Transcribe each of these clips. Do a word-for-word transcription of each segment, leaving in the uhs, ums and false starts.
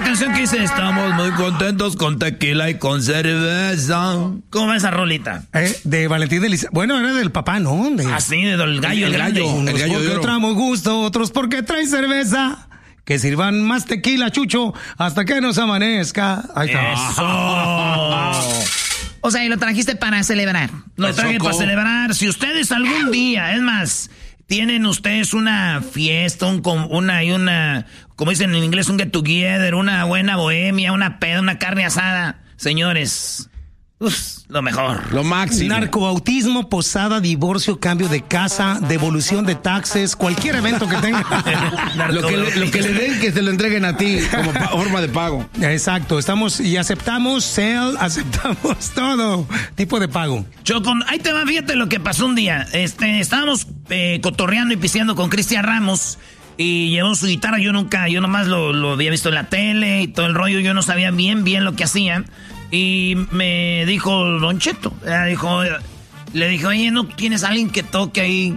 canción que dice, estamos muy contentos con tequila y con cerveza. ¿Cómo va esa rolita? Eh, de Valentín de Elizalde. Bueno, era del papá, ¿no? De... Ah, sí, del gallo, el, el gallo. Unos el gallo porque traemos gusto, otros porque traen cerveza. Que sirvan más tequila, Chucho, hasta que nos amanezca. Ahí está. Eso. O sea, y lo trajiste para celebrar. Lo traje para celebrar. Si ustedes algún día, es más, tienen ustedes una fiesta, un, una y una, como dicen en inglés, un get together, una buena bohemia, una peda, una carne asada. Señores, uf, lo mejor. Lo máximo. Narcobautismo, posada, divorcio, cambio de casa, devolución de taxes, cualquier evento que tenga. lo, que le, lo que le den, que se lo entreguen a ti como pa- forma de pago. Exacto, estamos y aceptamos Cel, aceptamos todo tipo de pago. Choco, ahí te va, fíjate lo que pasó un día. Este, estábamos eh, cotorreando y pisteando con Cristian Ramos. Y llevó su guitarra, yo nunca, yo nomás lo, lo había visto en la tele y todo el rollo, yo no sabía bien, bien lo que hacía. Y me dijo Don Cheto, eh, dijo, le dije, oye, ¿no tienes a alguien que toque ahí?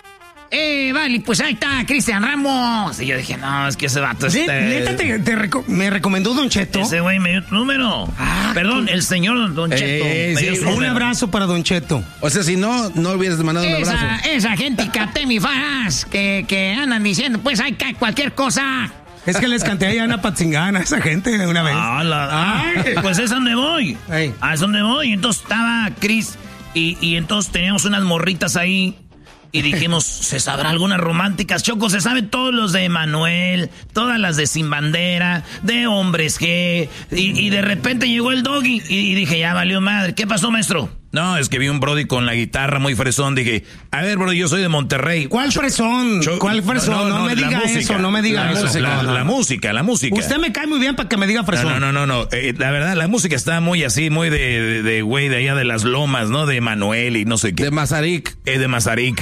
Eh, vale, pues ahí está, Cristian Ramos. Y yo dije, no, es que ese vato este... ¿Neta te, te reco- me recomendó Don Cheto? Ese güey me dio tu número. Ah, Perdón, el señor Don Cheto. Eh, me dio sí, su Un número. abrazo para Don Cheto. O sea, si no, no hubieras mandado un Esa, abrazo. esa gente catemifas que, que andan diciendo, pues hay que cualquier cosa. Es que les canté allá a Ana Patzingana, esa gente de una vez. Ah, la, Ay, pues es donde voy. Ey. Ah, es donde voy. Entonces estaba Chris y, y entonces teníamos unas morritas ahí y dijimos, ¿se sabrá algunas románticas? Choco, se sabe todos los de Manuel, todas las de Sin Bandera, de Hombres G. Y, y de repente llegó el Doggy y, y dije, ya valió madre. ¿Qué pasó, maestro? No, es que vi un brody con la guitarra muy fresón. Dije, a ver, brody, yo soy de Monterrey. ¿Cuál fresón? Cho- ¿Cuál fresón? No, no, no me la diga música, eso, no me diga la eso. música, No, la, no. la música, la música. Usted me cae muy bien para que me diga fresón. No, no, no, no. Eh, la verdad, la música está muy así, muy de, de, güey, de allá de las lomas, ¿no? De Manuel y no sé qué. De Mazarik. Eh, de Mazarik.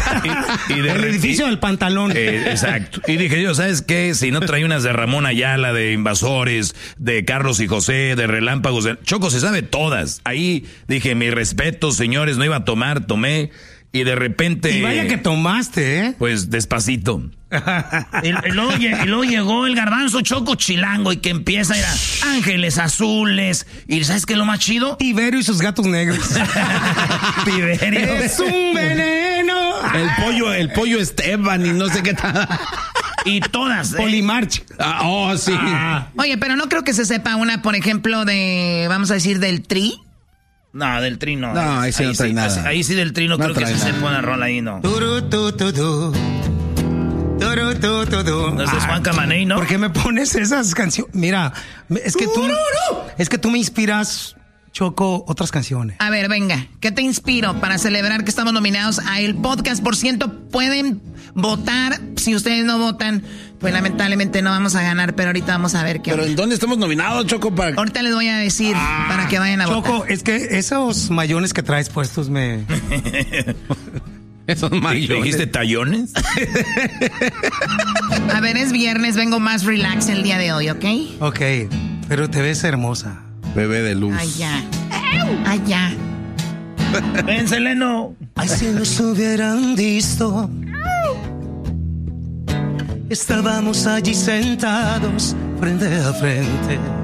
y, y de El edificio y- del pantalón. Eh, exacto. Y dije yo, ¿sabes qué? Si no trae unas de Ramón Ayala, de Invasores, de Carlos y José, de Relámpagos, de... Choco se sabe todas. Ahí dije, mi respeto, señores, no iba a tomar, tomé. Y de repente... Y vaya que tomaste, ¿eh? Pues despacito. y, y luego, lle- y luego llegó el garbanzo Choco chilango y que empieza a ir a Ángeles Azules. ¿Y sabes qué es lo más chido? Tiberio y sus gatos negros. Tiberio. Es un veneno. El pollo, el pollo Esteban y no sé qué tal. Y todas. ¿eh? Polimarch. Ah, oh, sí. Ah. Oye, pero no creo que se sepa una, por ejemplo, de, vamos a decir, del Tri. No, del Tri no. No, ahí sí no trae nada. Ahí sí del Tri no, No creo que trae se nada. sepa una rola ahí, no. Turu, tu, tu, tu. Turu, tu, tu, tu. No, ese es Ah, Juan Camaney, ¿no? ¿Por qué me pones esas canciones? Mira, es que tú, es que tú me inspiras, Choco, otras canciones. A ver, venga, ¿qué te inspiro para celebrar que estamos nominados a el podcast? Por ciento, pueden votar. Si ustedes no votan, pues lamentablemente no vamos a ganar, pero ahorita vamos a ver qué. Pero ¿en dónde estamos nominados, Choco? Para... Ahorita les voy a decir para que vayan a Choco, votar. es que esos mayones que traes puestos me... Esos mayores. ¿Dijiste tallones? A ver, es viernes, vengo más relax el día de hoy, ¿ok? Ok, pero te ves hermosa. Bebé de luz. Ay, ya. Ay, ya. Ven, Seleno. Ay, si nos hubieran visto. Estábamos allí sentados frente a frente.